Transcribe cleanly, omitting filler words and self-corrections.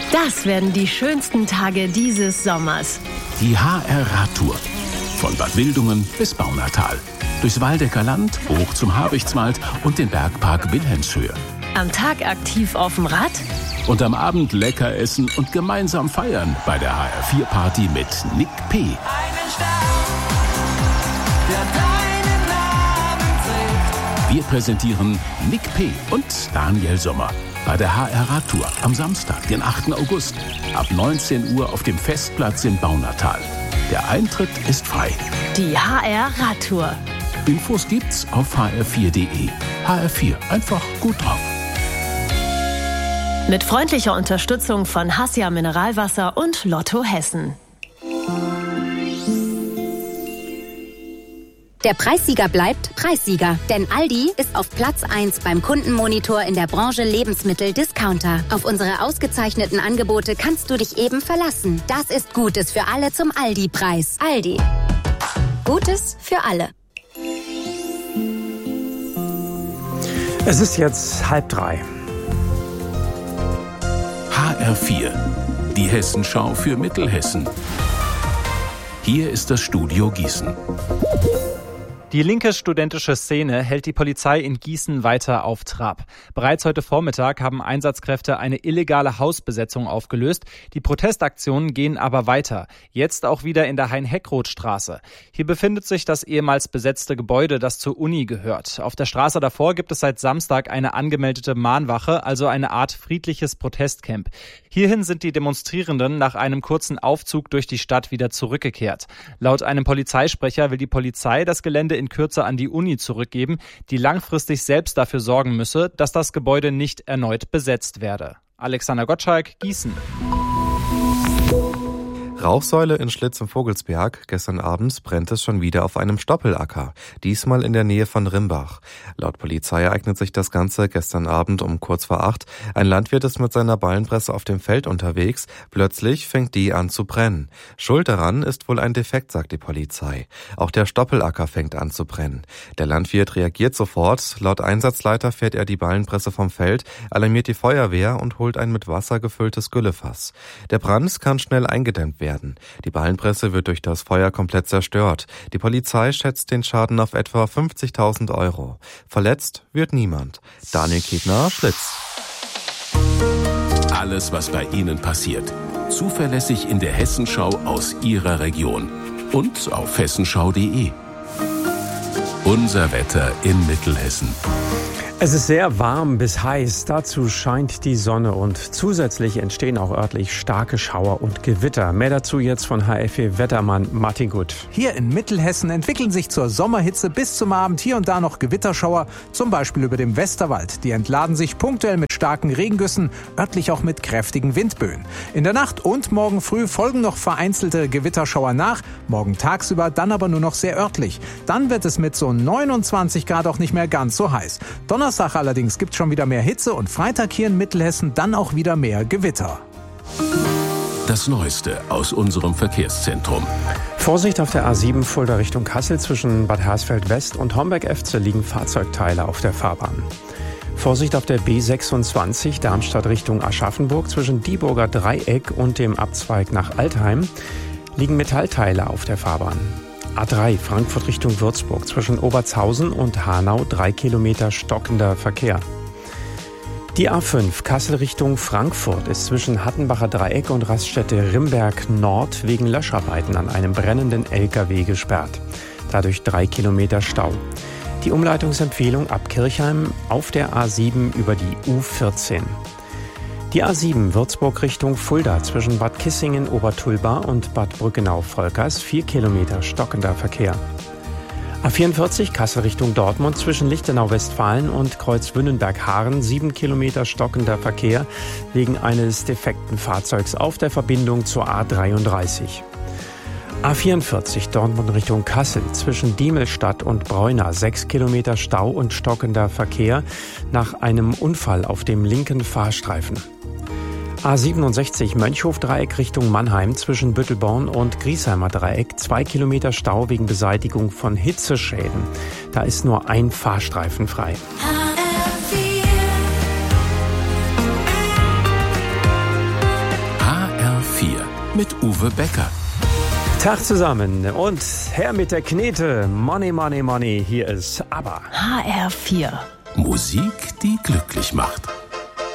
Das werden die schönsten Tage dieses Sommers. Die HR-Radtour. Von Bad Wildungen bis Baunatal. Durchs Waldecker Land, hoch zum Habichtswald und den Bergpark Wilhelmshöhe. Am Tag aktiv auf dem Rad. Und am Abend lecker essen und gemeinsam feiern bei der HR4-Party mit Nick P. Einen Star, der deinen Namen trägt. Wir präsentieren Nick P. und Daniel Sommer bei der HR-Radtour am Samstag, den 8. August, ab 19 Uhr auf dem Festplatz in Baunatal. Der Eintritt ist frei. Die HR-Radtour. Infos gibt's auf hr4.de. HR4, einfach gut drauf. Mit freundlicher Unterstützung von Hassia Mineralwasser und Lotto Hessen. Der Preissieger bleibt Preissieger, denn Aldi ist auf Platz 1 beim Kundenmonitor in der Branche Lebensmittel-Discounter. Auf unsere ausgezeichneten Angebote kannst du dich eben verlassen. Das ist Gutes für alle zum Aldi-Preis. Aldi. Gutes für alle. Es ist jetzt 2:30. HR4, die Hessenschau für Mittelhessen. Hier ist das Studio Gießen. Die linke studentische Szene hält die Polizei in Gießen weiter auf Trab. Bereits heute Vormittag haben Einsatzkräfte eine illegale Hausbesetzung aufgelöst. Die Protestaktionen gehen aber weiter. Jetzt auch wieder in der Hein-Heckroth-Straße. Hier befindet sich das ehemals besetzte Gebäude, das zur Uni gehört. Auf der Straße davor gibt es seit Samstag eine angemeldete Mahnwache, also eine Art friedliches Protestcamp. Hierhin sind die Demonstrierenden nach einem kurzen Aufzug durch die Stadt wieder zurückgekehrt. Laut einem Polizeisprecher will die Polizei das Gelände in Kürze an die Uni zurückgeben, die langfristig selbst dafür sorgen müsse, dass das Gebäude nicht erneut besetzt werde. Alexander Gottschalk, Gießen. Rauchsäule in Schlitz im Vogelsberg. Gestern Abend brennt es schon wieder auf einem Stoppelacker. Diesmal in der Nähe von Rimbach. Laut Polizei ereignet sich das Ganze gestern Abend um kurz vor 8. Ein Landwirt ist mit seiner Ballenpresse auf dem Feld unterwegs. Plötzlich fängt die an zu brennen. Schuld daran ist wohl ein Defekt, sagt die Polizei. Auch der Stoppelacker fängt an zu brennen. Der Landwirt reagiert sofort. Laut Einsatzleiter fährt er die Ballenpresse vom Feld, alarmiert die Feuerwehr und holt ein mit Wasser gefülltes Güllefass. Der Brand kann schnell eingedämmt werden. Die Ballenpresse wird durch das Feuer komplett zerstört. Die Polizei schätzt den Schaden auf etwa 50.000 €. Verletzt wird niemand. Daniel Kiebner, Schlitz. Alles, was bei Ihnen passiert. Zuverlässig in der Hessenschau aus Ihrer Region. Und auf hessenschau.de. Unser Wetter in Mittelhessen. Es ist sehr warm bis heiß, dazu scheint die Sonne und zusätzlich entstehen auch örtlich starke Schauer und Gewitter. Mehr dazu jetzt von HFE-Wettermann Martin Gut. Hier in Mittelhessen entwickeln sich zur Sommerhitze bis zum Abend hier und da noch Gewitterschauer, zum Beispiel über dem Westerwald. Die entladen sich punktuell mit starken Regengüssen, örtlich auch mit kräftigen Windböen. In der Nacht und morgen früh folgen noch vereinzelte Gewitterschauer nach, morgen tagsüber dann aber nur noch sehr örtlich. Dann wird es mit so 29 Grad auch nicht mehr ganz so heiß. Donnerstag allerdings gibt es schon wieder mehr Hitze und Freitag hier in Mittelhessen dann auch wieder mehr Gewitter. Das Neueste aus unserem Verkehrszentrum. Vorsicht auf der A7 Fulda Richtung Kassel zwischen Bad Hersfeld West und Homberg-Efze liegen Fahrzeugteile auf der Fahrbahn. Vorsicht auf der B26 Darmstadt Richtung Aschaffenburg zwischen Dieburger Dreieck und dem Abzweig nach Altheim liegen Metallteile auf der Fahrbahn. A3 Frankfurt Richtung Würzburg zwischen Obertshausen und Hanau 3 Kilometer stockender Verkehr. Die A5 Kassel Richtung Frankfurt ist zwischen Hattenbacher Dreieck und Raststätte Rimberg Nord wegen Löscharbeiten an einem brennenden LKW gesperrt. Dadurch 3 Kilometer Stau. Die Umleitungsempfehlung ab Kirchheim auf der A7 über die U14. Die A7 Würzburg Richtung Fulda zwischen Bad Kissingen Obertulba und Bad Brückenau-Volkers 4 Kilometer stockender Verkehr. A44 Kassel Richtung Dortmund zwischen Lichtenau-Westfalen und Kreuzwünnenberg-Haaren 7 Kilometer stockender Verkehr wegen eines defekten Fahrzeugs auf der Verbindung zur A33. A44 Dortmund Richtung Kassel zwischen Diemelstadt und Bräuna 6 Kilometer Stau und stockender Verkehr nach einem Unfall auf dem linken Fahrstreifen. A67 Mönchhof-Dreieck Richtung Mannheim zwischen Büttelborn und Griesheimer Dreieck 2 Kilometer Stau wegen Beseitigung von Hitzeschäden. Da ist nur ein Fahrstreifen frei. mit Uwe Becker. Tag zusammen und her mit der Knete. Money, money, money. Hier ist ABBA. HR4. Musik, die glücklich macht.